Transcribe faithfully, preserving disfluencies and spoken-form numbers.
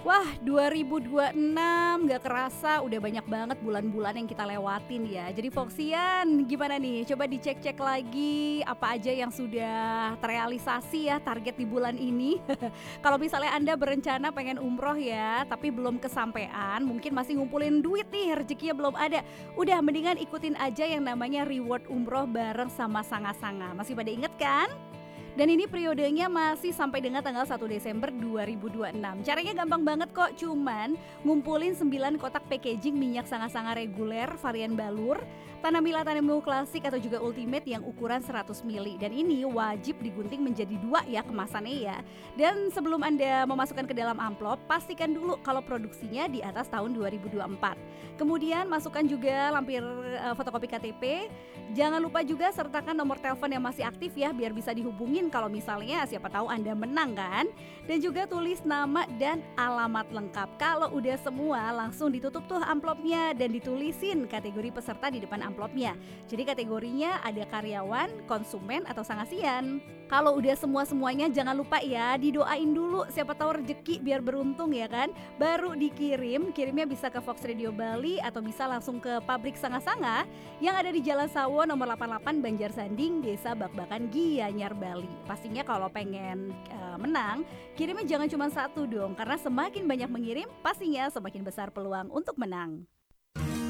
Wah, dua ribu dua puluh enam nggak kerasa udah banyak banget bulan-bulan yang kita lewatin ya. Jadi Voxian gimana nih? Coba dicek-cek lagi apa aja yang sudah terrealisasi ya target di bulan ini. Kalau misalnya Anda berencana pengen umroh ya, tapi belum kesampaian, mungkin masih ngumpulin duit nih, rezekinya belum ada. Udah mendingan ikutin aja yang namanya reward umroh bareng sama Sanga-Sanga. Masih pada inget kan? Dan ini periodenya masih sampai dengan tanggal satu Desember dua ribu dua puluh enam. Caranya gampang banget kok, cuman ngumpulin sembilan kotak packaging minyak Sanga-Sanga reguler varian balur, Tanamila Tanammu klasik atau juga ultimate yang ukuran seratus mililiter. Dan ini wajib digunting menjadi dua ya kemasannya ya. Dan sebelum Anda memasukkan ke dalam amplop, pastikan dulu kalau produksinya di atas tahun dua ribu dua puluh empat. Kemudian masukkan juga lampir eh, fotokopi K T P. Jangan lupa juga sertakan nomor telepon yang masih aktif ya biar bisa dihubungin kalau misalnya siapa tahu Anda menang kan. Dan juga tulis nama dan alamat lengkap. Kalau udah semua langsung ditutup tuh amplopnya dan ditulisin kategori peserta di depan amplopnya. Jadi kategorinya ada karyawan, konsumen atau sangasian. Kalau udah semua-semuanya jangan lupa ya didoain dulu siapa tahu rezeki biar beruntung ya kan. Baru dikirim, kirimnya bisa ke Fox Radio Bali atau bisa langsung ke pabrik Sanga-Sanga yang ada di Jalan Sawo nomor delapan puluh delapan Banjarsanding, Desa Bakbakan, Gianyar, Bali. Pastinya kalau pengen uh, menang, kirimnya jangan cuma satu dong karena semakin banyak mengirim, pastinya semakin besar peluang untuk menang.